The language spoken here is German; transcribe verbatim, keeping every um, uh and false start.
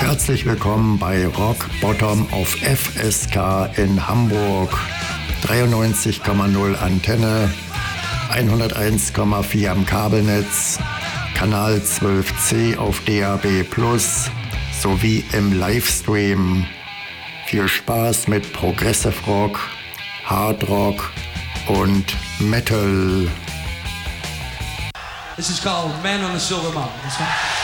Herzlich willkommen bei Rock Bottom auf F S K in Hamburg. dreiundneunzig Komma null Antenne, hunderteins Komma vier am Kabelnetz, Kanal zwölf C auf D A B plus sowie im Livestream. Viel Spaß mit Progressive Rock, Hard Rock und Metal. This is called Man on the Silver Mountain.